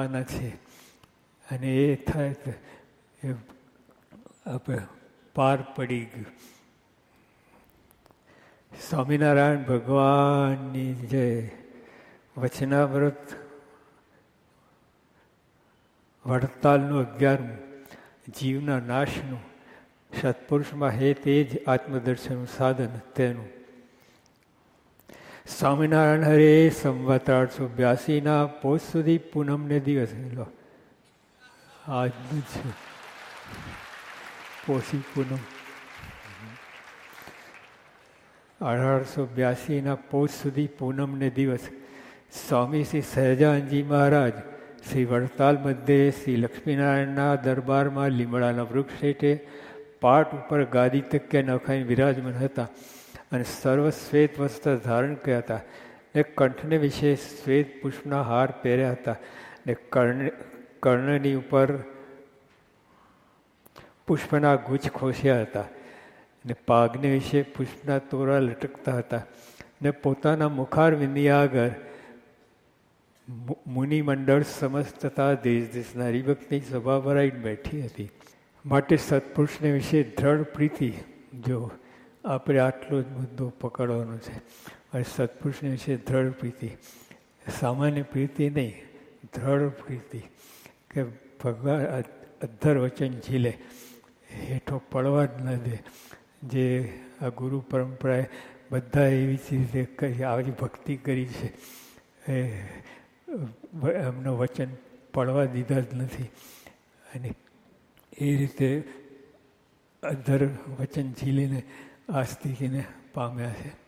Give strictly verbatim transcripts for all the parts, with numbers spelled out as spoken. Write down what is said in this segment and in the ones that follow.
થવાના છે. અને એ થાય તો એ આપણે પાર પડી ગયું. સ્વામિનારાયણ ભગવાનની જય. વચનાવ્રત વડતાલનું અગિયારમું જીવના નાશનું સત્પુરુષમાં હે તે જ આત્મદર્શનનું સાધન તેનું. સ્વામિનારાયણ હરે સંવત આઠસો બ્યાસીના પોષ સુધી પૂનમને દિવસ લો આજનું છે પોષી પૂનમ. અઢારસો બ્યાસીના પોષ સુધી પૂનમને દિવસ સ્વામી શ્રી સહજાનંદજી મહારાજ શ્રી વડતાલ મધ્યે શ્રી લક્ષ્મીનારાયણના દરબારમાં લીમડાના વૃક્ષ હેઠે પાટ ઉપર ગાદી તક્યા નખાઈને વિરાજમાન હતા અને સર્વ શ્વેત વસ્ત્ર ધારણ કર્યા હતા ને કંઠને વિશે શ્વેત પુષ્પના હાર પહેર્યા હતા ને કર્ણ કર્ણની ઉપર પુષ્પના ગુચ્છ ખોસ્યા હતા ને પાઘને વિશે પુષ્પના તોરા લટકતા હતા ને પોતાના મુખારવિંદી આગળ મુનિમંડળ સમસ્ત તથા દેશ દેશના હરિભક્તની સભા ભરાઈને બેઠી હતી. માટે સત્પુરુષને વિશે દ્રઢ પ્રીતિ, જો આપણે આટલો જ મુદ્દો પકડવાનો છે. અને સત્પુરુષને વિશે દ્રઢ પ્રીતિ, સામાન્ય પ્રીતિ નહીં, દ્રઢ પ્રીતિ કે ભગવાન અધ્ધર વચન ઝીલે, હેઠો પડવા જ ન દે. જે આ ગુરુ પરંપરાએ બધા એવી જ રીતે કરી આવી ભક્તિ કરી છે, એ એમનો વચન પડવા દીધા જ નથી. અને એ રીતે અધ્ધર વચન ઝીલીને આ સ્થિતિને પામ્યા છે.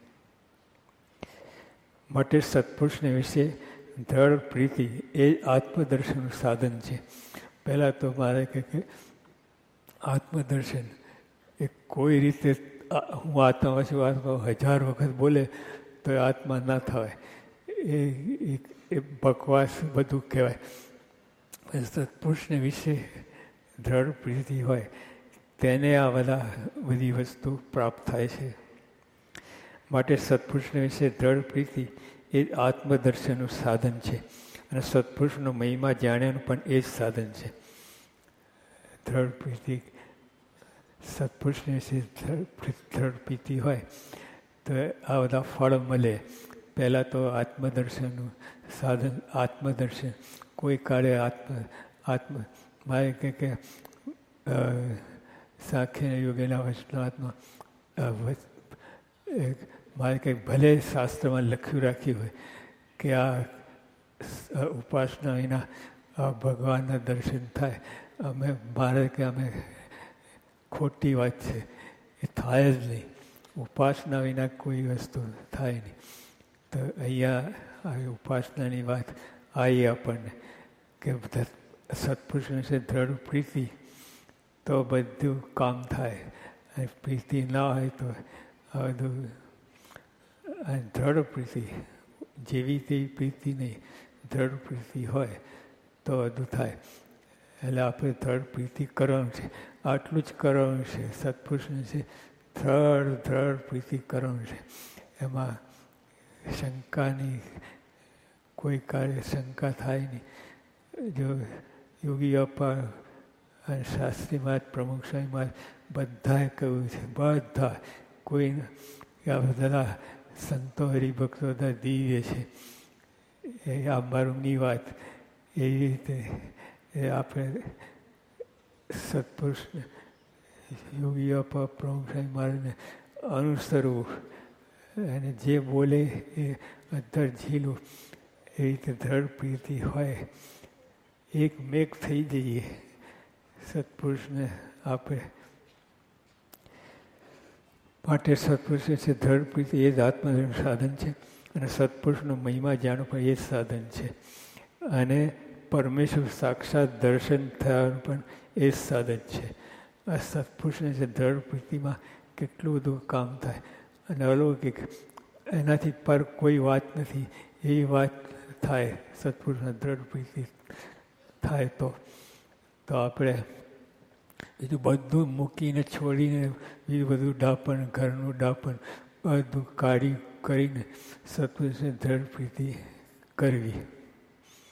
માટે સત્પુરુષને વિશે દ્રઢ પ્રીતિ એ આત્મદર્શનનું સાધન છે. પહેલાં તો મારે કહે કે આત્મદર્શન એ કોઈ રીતે હું આત્મા છું આત્મા હજાર વખત બોલે તો એ આત્મા ના થવાય, એ એ બકવાસ બધું કહેવાય. સત્પુરુષને વિશે દ્રઢ પ્રીતિ હોય તેને આ બધા બધી વસ્તુ પ્રાપ્ત થાય છે. માટે સત્પુરુષને વિશે દ્રઢ પ્રીતિ એ આત્મદર્શનનું સાધન છે. અને સત્પુરુષનો મહિમા જાણ્યાનું પણ એ જ સાધન છે. દ્રઢ પ્રીતિ સત્પુરુષને વિશે દ્રઢ પ્રીતિ હોય તો આ બધા ફળ મળે. પહેલાં તો આત્મદર્શનનું સાધન, આત્મદર્શન કોઈ કાળે આત્મ આત્મ મારે કહે કે સાંખ્ય યોગેના વચનાત્મા મારે કંઈક ભલે શાસ્ત્રમાં લખ્યું રાખ્યું હોય કે આ ઉપાસના વિના આ ભગવાનના દર્શન થાય, અમે મારે કે અમે ખોટી વાત છે, એ થાય જ નહીં. ઉપાસના વિના કોઈ વસ્તુ થાય નહીં. તો અહીંયા આવી ઉપાસનાની વાત આવી આપણને કે સત્પુરુષ વિશે દ્રઢ પ્રીતિ તો બધું કામ થાય. અને પ્રીતિ ના હોય તો આ બધું દ્રઢ પ્રીતિ, જેવી તેવી પ્રીતિ નહીં, દ્રઢ પ્રીતિ હોય તો બધું થાય. એટલે આપણે દ્રઢ પ્રીતિ કરવાનું છે, આટલું જ કરવાનું છે. સત્પુરુષને છે દ્રઢ દ્રઢ પ્રીતિ કરવાનું છે. એમાં શંકાની કોઈ કાર્ય શંકા થાય નહીં. જો યોગી અપાર અને શાસ્ત્રી મહારાજ, પ્રમુખ સ્વામી મહારાજ બધાએ કહ્યું છે, બધા કોઈ આ બધા સંતો હરિભક્તો બધા દિવ્ય છે. એ આ મારુંની વાત એવી રીતે એ આપણે સત્પુરુષને યોગી અપાર પ્રમુખ સ્વામી મહારાજને અનુસરવું અને જે બોલે એ અધ્ધર ઝીલું, એ રીતે દ્રઢ પ્રીતિ હોય, એક મેઘ થઈ જઈએ સત્પુરુષને આપણે. માટે સત્પુરુષ છે દ્રઢ પ્રીતિ એ જ આત્મદર્શનનું સાધન છે. અને સત્પુરુષનો મહિમા જાણો પણ એ જ સાધન છે. અને પરમેશ્વર સાક્ષાત દર્શન થવાનું પણ એ જ સાધન છે. આ સત્પુરુષને છે દ્રઢ પ્રીતિમાં કેટલું બધું કામ થાય. અને અલૌકિક એનાથી પર કોઈ વાત નથી, એવી વાત થાય સત્પુરુષના દ્રઢ પ્રીતિ થાય તો તો આપણે બીજું બધું મૂકીને છોડીને બીજું બધું ડાપણ, ઘરનું ડાપણ બધું કાઢી કરીને સત્પુરુષને દ્રઢ પ્રીતિ કરવી.